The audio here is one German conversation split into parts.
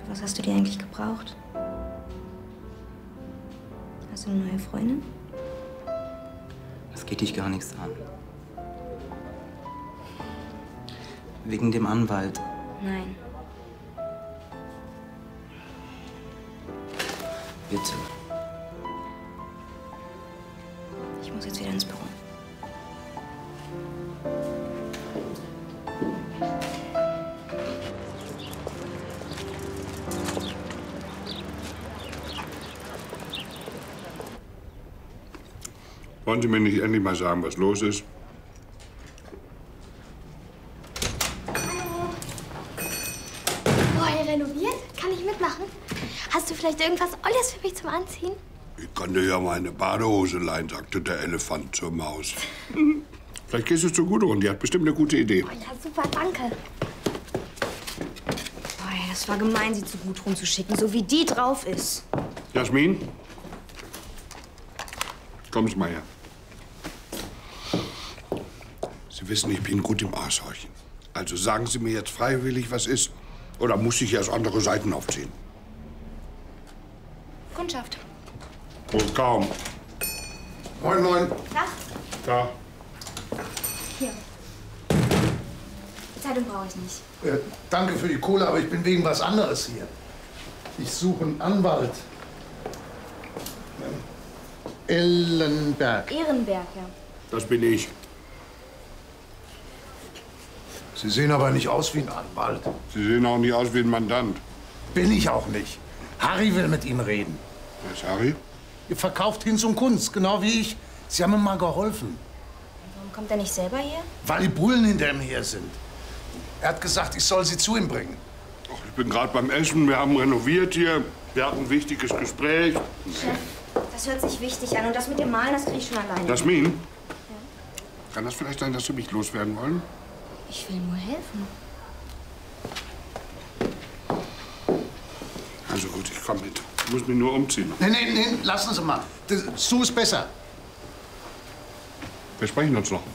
Was hast du dir eigentlich gebraucht? Hast du eine neue Freundin? Das geht dich gar nichts an. Wegen dem Anwalt. Nein. Bitte. Ich muss jetzt wieder ins Büro. Wollen Sie mir nicht endlich mal sagen, was los ist? Boah, ihr renoviert? Kann ich mitmachen? Hast du vielleicht irgendwas Olles für mich zum Anziehen? Ich kann dir ja meine Badehose leihen, sagte der Elefant zur Maus. Vielleicht gehst du zu Gudrun, die hat bestimmt eine gute Idee. Oh ja, super, danke. Boah, das war gemein, sie zu Gudrun zu schicken, so wie die drauf ist. Jasmin? Kommst mal her. Sie wissen, ich bin gut im Aushorchen. Also sagen Sie mir jetzt freiwillig, was ist. Oder muss ich erst andere Seiten aufziehen? Kundschaft. Und kaum. Moin, moin. Tag. Da. Hier. Zeitung brauche ich nicht. Danke für die Kohle, aber ich bin wegen was anderes hier. Ich suche einen Anwalt. Ellenberg. Ehrenberg, ja. Das bin ich. Sie sehen aber nicht aus wie ein Anwalt. Sie sehen auch nicht aus wie ein Mandant. Bin ich auch nicht. Harry will mit Ihnen reden. Wer ist Harry? Ihr verkauft Hinz und Kunst, genau wie ich. Sie haben ihm mal geholfen. Warum kommt er nicht selber hier? Weil die Bullen hinter ihm her sind. Er hat gesagt, ich soll sie zu ihm bringen. Ach, ich bin gerade beim Essen. Wir haben renoviert hier. Wir hatten ein wichtiges Gespräch. Chef, das hört sich wichtig an. Und das mit dem Malen, das kriege ich schon alleine. Jasmin? Ja? Kann das vielleicht sein, dass Sie mich loswerden wollen? Ich will nur helfen. Also gut, ich komme mit. Ich muss mich nur umziehen. Nee, lassen Sie mal. So ist besser. Wir sprechen uns noch.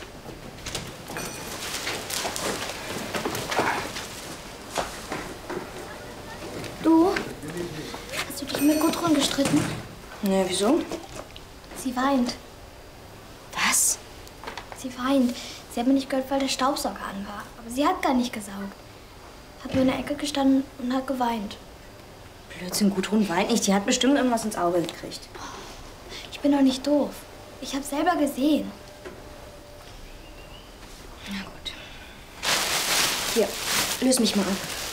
Du? Hast du dich mit Gudrun gestritten? Ne, wieso? Sie weint. Was? Sie weint. Sie hat mir nicht gehört, weil der Staubsauger an war. Aber sie hat gar nicht gesaugt. Hat nur in der Ecke gestanden und hat geweint. Blödsinn, Gudrun weint nicht. Die hat bestimmt irgendwas ins Auge gekriegt. Ich bin doch nicht doof. Ich hab's selber gesehen. Na gut. Hier, löse mich mal ab.